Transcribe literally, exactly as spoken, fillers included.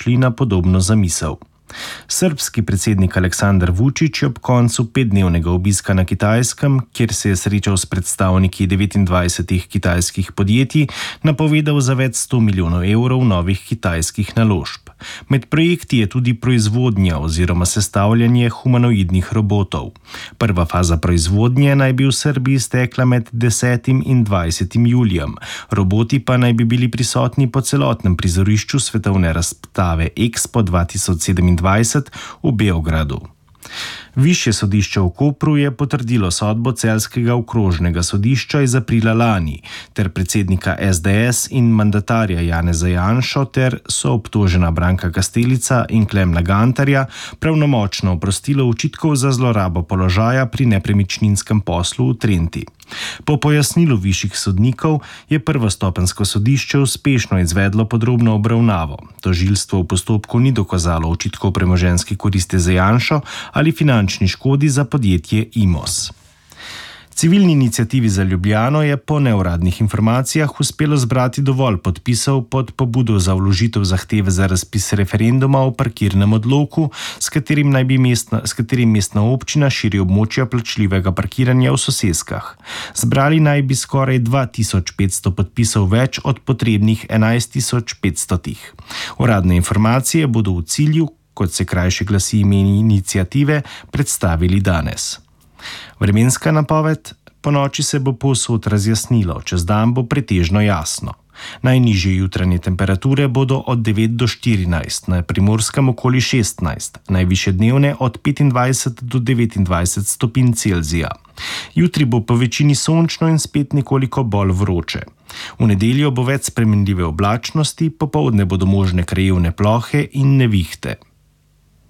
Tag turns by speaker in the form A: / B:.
A: prišli na podobno zamisel. Srbski predsednik Aleksandar Vučić je ob koncu petdnevnega obiska na Kitajskem, kjer se je srečal s predstavniki devetindvajsetih kitajskih podjetij, napovedal za več sto milijonov evrov novih kitajskih naložb. Med projekti je tudi proizvodnja oziroma sestavljanje humanoidnih robotov. Prva faza proizvodnje naj bi v Srbiji stekla med desetim in dvajsetim julijem. Roboti pa naj bi bili prisotni po celotnem prizorišču svetovne razstave Expo dva tisoč sedemindvajset v Beogradu. Višje sodišče v Kopru je potrdilo sodbo celjskega okrožnega sodišča iz aprila lani ter predsednika es de es in mandatarja Janeza Janšo ter soobtožena Branka Kastelica in Klemna Gantarja pravnomočno oprostilo očitkov za zlorabo položaja pri nepremičninskem poslu v Trenti. Po pojasnilu višjih sodnikov je prvostopenjsko sodišče uspešno izvedlo podrobno obravnavo. Tožilstvo v postopku ni dokazalo očitkov premoženjske koristi za Janšo ali finančni škodi za podjetje Imos. Civilni iniciativi za Ljubljano je po neuradnih informacijah uspelo zbrati dovolj podpisov pod pobudo za vložitev zahteve za razpis referenduma o parkirnem odloku, s katerim naj bi mestna, s katerim mestna občina širi območja plačljivega parkiranja v soseskah. Zbrali naj bi skoraj dva tisoč petsto podpisov več od potrebnih enajst tisoč petsto. Uradne informacije bodo v cilju, kot se krajše glasi ime iniciative, predstavili danes. Vremenska napoved: po noči se bo povsod razjasnilo, čez dan bo pretežno jasno. Najnižje jutranje temperature bodo od devet do štirinajst, na Primorskem okoli šestnajst, najvišje dnevne od petindvajset do devetindvajset stopinj Celzija. Jutri bo po večini sončno in spet nekoliko bolj vroče. V nedeljo bo več spremenljive oblačnosti, popoldne bodo možne krajevne plohe in nevihte.